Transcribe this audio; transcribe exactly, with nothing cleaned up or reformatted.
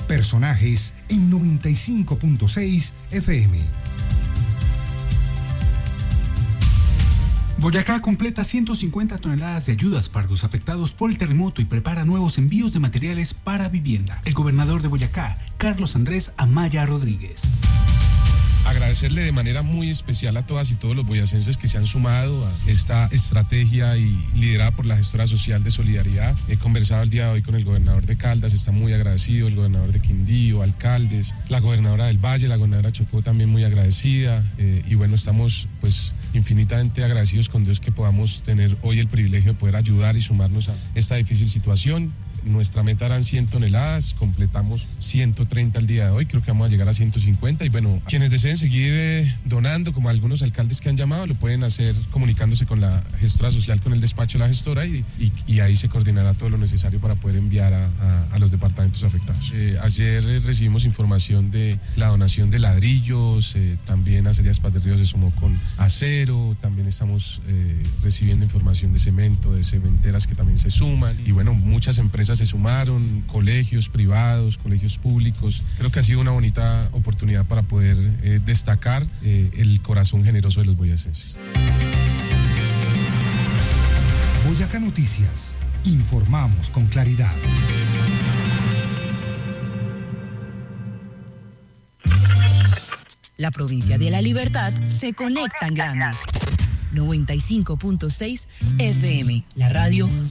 Personajes en noventa y cinco punto seis F M. Boyacá completa ciento cincuenta toneladas de ayudas para los afectados por el terremoto y prepara nuevos envíos de materiales para vivienda. El gobernador de Boyacá, Carlos Andrés Amaya Rodríguez. Agradecerle de manera muy especial a todas y todos los boyacenses que se han sumado a esta estrategia y liderada por la gestora social de Solidaridad. He conversado el día de hoy con el gobernador de Caldas, está muy agradecido, el gobernador de Quindío, alcaldes, la gobernadora del Valle, la gobernadora Chocó también muy agradecida. Eh, y bueno, estamos pues infinitamente agradecidos con Dios que podamos tener hoy el privilegio de poder ayudar y sumarnos a esta difícil situación. Nuestra meta eran cien toneladas, completamos ciento treinta el día de hoy, creo que vamos a llegar a ciento cincuenta y bueno, quienes deseen seguir eh, donando, como algunos alcaldes que han llamado, lo pueden hacer comunicándose con la gestora social, con el despacho de la gestora y, y, y ahí se coordinará todo lo necesario para poder enviar a, a, a los departamentos afectados. Eh, ayer eh, recibimos información de la donación de ladrillos, eh, también Acerías Paz del Río se sumó con acero, también estamos eh, recibiendo información de cemento, de cementeras que también se suman y bueno, muchas empresas se sumaron, colegios privados, colegios públicos. Creo que ha sido una bonita oportunidad para poder eh, destacar eh, el corazón generoso de los boyacenses. Boyacá Noticias. Informamos con claridad. La provincia de La Libertad se conecta en grande. noventa y cinco punto seis F M, la radio